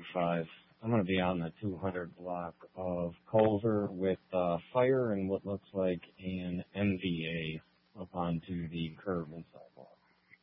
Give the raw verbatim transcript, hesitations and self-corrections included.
five. I'm going to be on the two hundred block of Culver with uh, fire and what looks like an M V A up onto the curb inside.